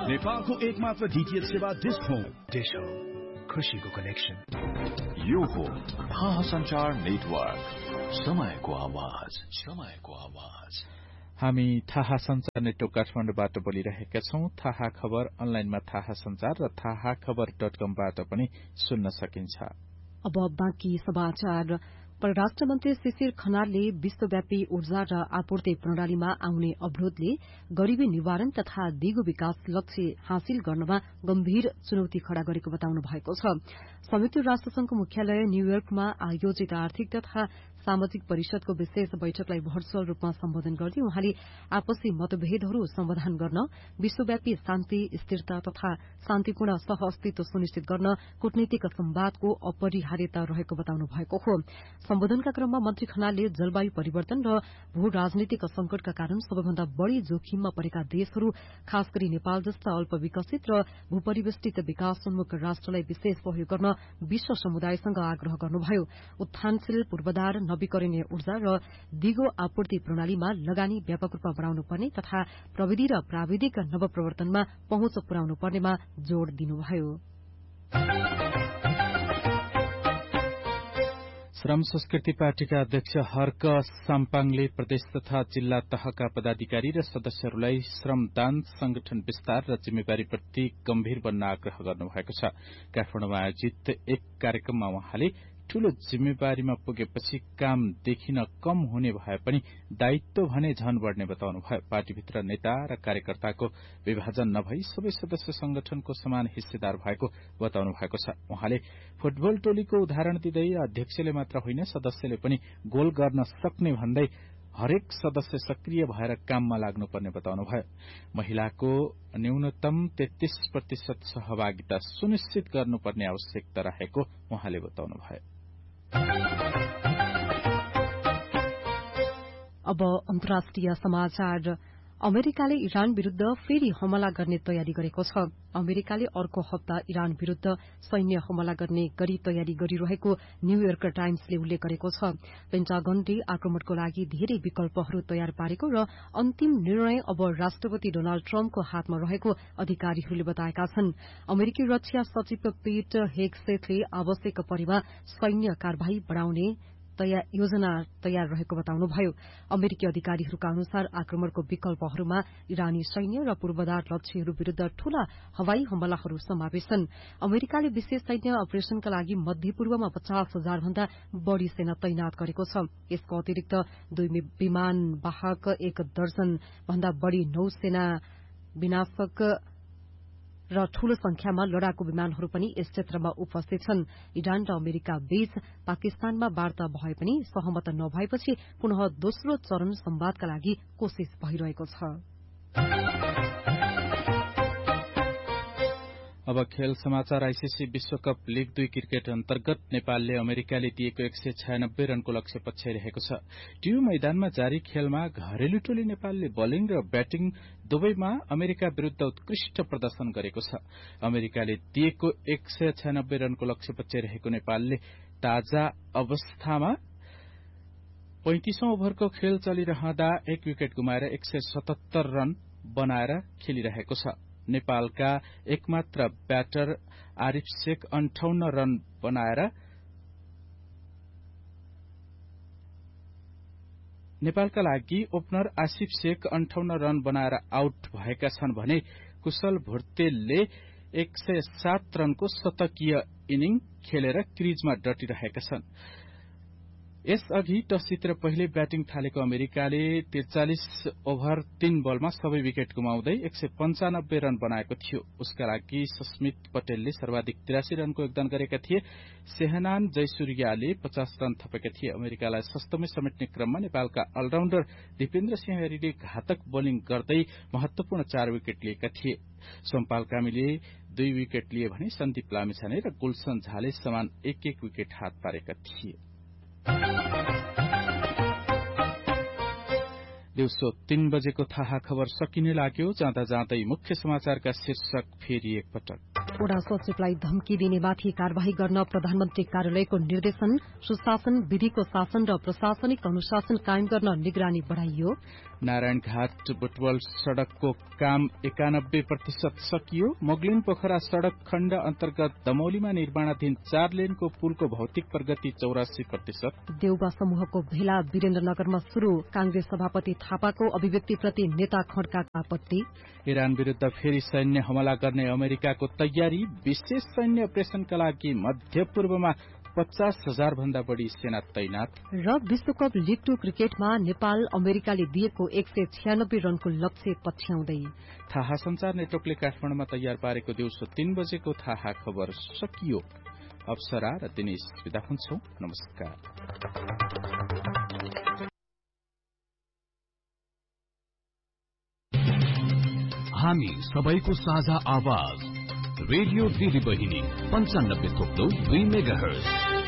नेपालको एकमात्र डीटीएच सेवा डिश होम। डिश होम, खुशीको कनेक्सन। यो हो थाहा संचार नेटवर्क, समयको आवाज, समयको आवाज। हामी थाहा संचार नेटवर्क काठमाडौँबाट बोलिरहेका छौं। थाहा खबर अनलाइनमा थाहा संचार र थाहाखबर.com-बाट पनि सुन्न सकिन्छ। अब बाँकी समाचार। परराष्ट्र मन्त्री शिशिर खनालले विश्वव्यापी ऊर्जा र आपूर्ति प्रणालीमा आउने अवरोधले गरीबी निवारण तथा दिगो विकास लक्ष्य हासिल गर्नमा गम्भीर चुनौती खड़ा गरेको बताउनु भएको छ। संयुक्त राष्ट्र संघको मुख्यालय न्यूयोर्कमा आयोजित आर्थिक तथा सामाजिक परिषदको विशेष बैठकलाई भर्चुअल रूपमा सम्बोधन गर्दै उहाँले आपसी मतभेदहरू समाधान गर्न, विश्वव्यापी शान्ति, स्थिरता तथा शान्तिपूर्ण सहअस्तित्व सुनिश्चित गर्न कूटनीतिक संवादको अपरिहार्यता रहेको बताउनु भएको हो। सम्बोधनका क्रममा मन्त्री खनालले जलवायु परिवर्तन र भू राजनीतिक संकटका कारण सबैभन्दा बढ़ी जोखिममा परेका देशहरू, खास गरी नेपाल जस्ता अल्प विकसित र भूपरिवेष्टित विकासोन्मुख राष्ट्रलाई विशेष सहयोग गर्न विश्व समुदायसँग आग्रह गर्नुभयो। उत्थानशील पूर्वाधार, नवीकरणीय ऊर्जा र दिगो आपूर्ति प्रणालीमा लगानी व्यापक रूपमा बढ़ाउनु पर्ने तथा प्रविधि र प्राविधिक नवप्रवर्तनमा पहुँच पुर्याउनु पर्नेमा जोड़ दिनुभयो। श्रम संस्कृति पार्टीका अध्यक्ष हर्क साम्पाङले प्रदेश तथा जिल्ला तहका पदाधिकारी र सदस्यहरूलाई श्रमदान, संगठन विस्तार र जिम्मेवारीप्रति गम्भीर बन्न आग्रह गर्नुभएको छ। काठमाडौँमा आयोजित एक कार्यक्रममा उहाँले ठूलो जिम्मेवारीमा पुगेपछि काम देखिन कम हुने भए पनि दायित्व भने झन बढ़ने बताउनुभयो। पार्टीभित्र नेता र कार्यकर्ताको विभाजन नभई सबै सदस्य संगठनको समान हिस्सेदार भएको बताउनु भएको छ। उहाँले फुटबल टोलीको उदाहरण दिँदै अध्यक्षले मात्र होइन सदस्यले पनि गोल गर्न सक्ने भन्दै हरेक सदस्य सक्रिय भएर काममा लाग्नुपर्ने बताउनुभयो। महिलाको न्यूनतम 33% सहभागिता सुनिश्चित गर्नुपर्ने आवश्यकता रहेको उहाँले बताउनुभयो। अब अन्तर्राष्ट्रिय समाचार। अमेरिकाले इरान विरूद्ध फेरि हमला गर्ने तयारी गरेको छ। अमेरिकाले अर्को हप्ता इरान विरूद्ध सैन्य हमला गर्ने गरी तयारी गरिरहेको न्यूयोर्क टाइम्सले उल्लेख गरेको छ। पेन्टागनले आक्रमणको लागि धेरै विकल्पहरू तयार पारेको र अन्तिम निर्णय अब राष्ट्रपति डोनाल्ड ट्रम्पको हातमा रहेको अधिकारीहरूले बताएका छन्। अमेरिकी रक्षा सचिव पीट हेग्सेथले आवश्यक परेमा सैन्य कार्यवाही बढ़ाउने योजना तयार रहेको बताउनुभयो। अमेरिकी अधिकारीहरूका अनुसार आक्रमणको विकल्पहरूमा इरानी सैन्य र पूर्वाधार लक्ष्यहरू विरूद्ध ठूला हवाई हमलाहरू समावेश छन्। अमेरिकाले विशेष सैन्य अपरेशनका लागि मध्यपूर्वमा 50,000 भन्दा बढ़ी सेना तैनात गरेको छ। यसको अतिरिक्त 2 विमान वाहक, 1 दर्जन भन्दा बढ़ी नौसेना विनाशक र ठूलो संख्यामा लड़ाकू विमानहरू पनि यस क्षेत्रमा उपस्थित छन्। इरान र अमेरिका बीच पाकिस्तानमा वार्ता भए पनि सहमत नभएपछि पुनः दोस्रो चरण संवादका लागि कोशिश भइरहेको छ। अब खेल समाचार। आईसीसी विश्वकप लीग 2 क्रिकेट अन्तर्गत नेपालले अमेरिकाले दिएको 196 रनको लक्ष्य पछ्याइरहेको छ। टियु मैदानमा जारी खेलमा घरेलु टोली नेपालले बलिङ र ब्याटिङ दुवैमा अमेरिका विरूद्ध उत्कृष्ट प्रदर्शन गरेको छ। अमेरिकाले दिएको 196 रनको लक्ष्य पछ्याइरहेको नेपालले ताजा अवस्थामा 35औं ओभरको खेल चलिरहँदा 1 विकेट गुमाएर 177 रन बनाएर खेलिरहेको छ। नेपालका एकमात्र ब्याटर आरिफ शेख 58 रन बनाएर नेपालका लागि ओपनर आसिफ शेख 58 रन बनाएर आउट भएका छन् भने कुशल भुर्तेलले 107 रनको शतकीय इनिंग खेलेर क्रिजमा डटिरहेका छन्। यसअघि टस जितेर पहिले ब्याटिङ थालेको अमेरिकाले 43 ओभर 3 बलमा सबै विकेट गुमाउँदै 195 रन बनाएको थियो। उसका लागि सस्मित पटेलले सर्वाधिक 83 रनको योगदान गरेका थिए। सेहनान जयसूर्याले 50 रन थपेका थिए। अमेरिकालाई सस्तमै समेट्ने क्रममा नेपालका अलराउण्डर दिपेन्द्र सिंह हरीले घातक बोलिङ गर्दै महत्वपूर्ण 4 विकेट लिएका थिए। सोमपाल कामीले 2 विकेट लिए भने सन्दीप लामिछाने र गुलशन झाले समान 1-1 विकेट हात पारेका थिए। दिउँसो 3 बजेको थाहा खबर सकिने लाग्यो। जाँदा जाँदै मुख्य समाचारका शीर्षक फेरि एकपटक। वडा सचिवलाई धम्की दिनेमाथि कार्यवाही गर्न प्रधानमन्त्री कार्यालयको निर्देशन। सुशासन, विधिको शासन र प्रशासनिक अनुशासन कायम गर्न निगरानी बढ़ाइयो। नारायणघाट बुटवल सड़कको काम 91% सकियो। मोगलिन पोखरा सड़क खण्ड अन्तर्गत दमौलीमा निर्माणाधीन 4 लेनको पुलको भौतिक प्रगति 84%। देउबा समूहको भेला वीरेन्द्रनगरमा शुरू। कांग्रेस सभापति थापाको अभिव्यक्तिप्रति नेता खड्काको आपत्ति। इरान विरूद्ध फेरि सैन्य हमला गर्ने अमेरिकाको तयारी। विशेष सैन्य अपरेशनका लागि मध्य पूर्वमा 50,000 भन्दा बढ़ी सेना तैनात। र विश्वकप लीग 2 क्रिकेटमा नेपाल अमेरिकाले दिएको 196 रनको लक्ष्य पछ्याउँदै। थाहा संचार नेटवर्कले काठमाडौँमा तयार पारेको दिउँसो 3 बजेको थाहा खबर सकियो। अप्सरा र दिनेश विदा हुन्छौं। नमस्कार। हामी सबैको साझा आवाज रेडियो दिदी बहिनी 95.2 मेगाहर्ज।